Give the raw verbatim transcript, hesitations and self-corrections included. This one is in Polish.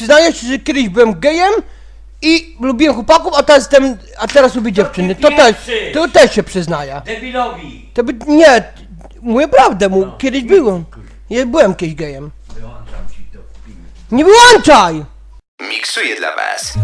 przyznaję się, że kiedyś byłem gejem i lubiłem chłopaków, a teraz jestem, a teraz lubię dziewczyny. To też, to też się przyznaję. Debilowi! To by, nie, mówię prawdę, mu, kiedyś byłem. Ja byłem kiedyś gejem. Wyłączam ci to w filmie. Nie wyłączaj! Miksuję dla was